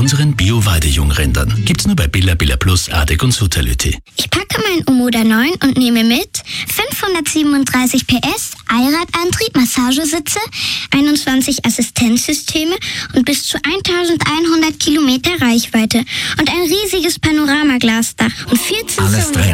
unseren Bio-Weidejungrindern. Gibt's nur bei Billa Plus, Adek und Sutterlütti. Ich packe mein Omoda 9 und nehme mit 537 PS, Allradantrieb, Massagesitze, 21 Assistenzsysteme und bis zu 1100 Kilometer Reichweite und ein riesiges Panoramaglasdach und 14 Alles drin.